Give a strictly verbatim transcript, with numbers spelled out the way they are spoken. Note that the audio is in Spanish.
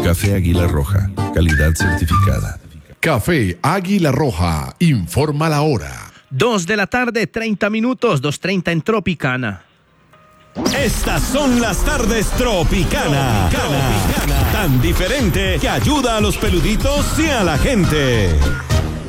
Café Águila Roja, calidad certificada. Café Águila Roja, informa la hora. Dos de la tarde, treinta minutos, dos treinta en Tropicana. Estas son las tardes Tropicana. Tropicana. Tan diferente que ayuda a los peluditos y a la gente.